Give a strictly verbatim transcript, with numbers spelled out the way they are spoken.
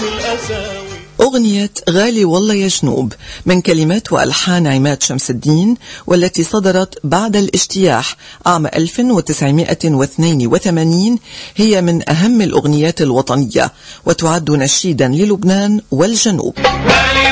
الأساوي. أغنية غالي والله يا جنوب من كلمات وألحان عماد شمس الدين، والتي صدرت بعد الاجتياح عام ألف وتسعمائة واثنين وثمانين، هي من أهم الأغنيات الوطنية، وتعد نشيدا للبنان والجنوب.